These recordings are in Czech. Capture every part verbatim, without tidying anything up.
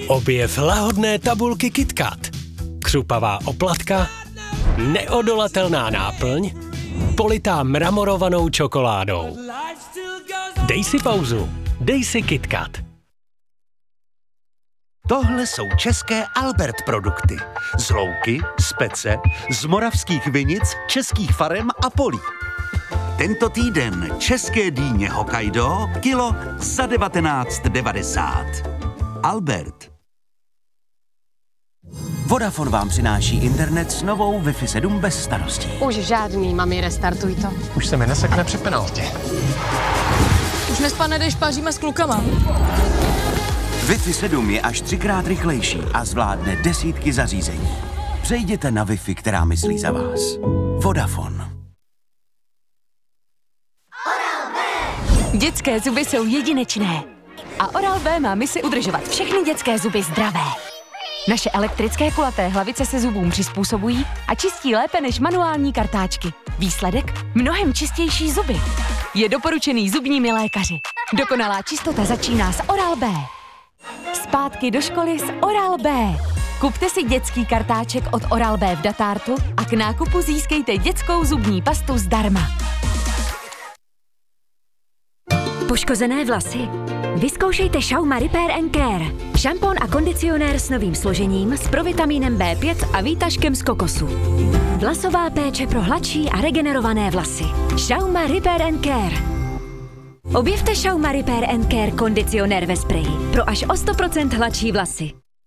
Objev lahodné tabulky KitKat. Křupavá oplatka, neodolatelná náplň, politá mramorovanou čokoládou. Dej si pauzu, dej si KitKat. Tohle jsou české Albert produkty. Z louky, z pece, z moravských vinic, českých farem a polí. Tento týden české dýně Hokkaido kilo za devatenáct devadesát. Albert. Vodafone vám přináší internet s novou Wi-Fi sedm bez starostí. Už žádný, mami, restartuj to. Už se mi nesekne při penaltě. Už nespane, když paříme s klukama. Wi-Fi sedm je až třikrát rychlejší a zvládne desítky zařízení. Přejděte na Wi-Fi, která myslí za vás. Vodafone. Dětské zuby jsou jedinečné. A Oral-B má misi udržovat všechny dětské zuby zdravé. Naše elektrické kulaté hlavice se zubům přizpůsobují a čistí lépe než manuální kartáčky. Výsledek? Mnohem čistější zuby. Je doporučený zubními lékaři. Dokonalá čistota začíná s Oral-B. Zpátky do školy s Oral-B. Kupte si dětský kartáček od Oral-B v Datartu a k nákupu získejte dětskou zubní pastu zdarma. Poškozené vlasy? Vyzkoušejte Schauma Repair and Care. Šampon a kondicionér s novým složením, s provitamínem bé pět a výtažkem z kokosu. Vlasová péče pro hladší a regenerované vlasy. Schauma Repair and Care. Objevte Schauma Repair and Care kondicionér ve spreji pro až o sto procent hladší vlasy.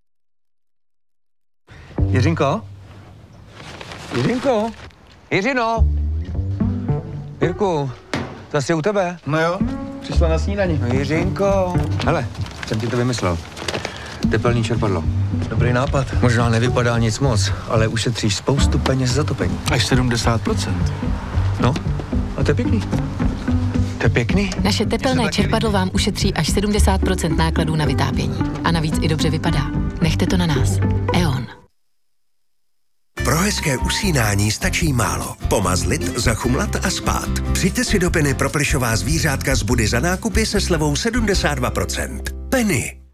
Jiřinko? Jiřinko? Jiřino? Jirku, zase u tebe? No jo, přišla na snídani. No Jiřinko. Hele, jsem ti to vymyslel. Tepelný čerpadlo. Dobrý nápad. Možná nevypadá nic moc, ale ušetříš spoustu peněz za topení. Až sedmdesát procent. No, a to je pěkný. To je pěkný. Naše tepelné čerpadlo vám ušetří až sedmdesát procent nákladů na vytápění. A navíc i dobře vypadá. Nechte to na nás. E O N. Pro hezké usínání stačí málo. Pomazlit, zachumlat a spát. Přijďte si do Penny pro plišová zvířátka z Budy za nákupy se slevou sedmdesát dva procent. Penny.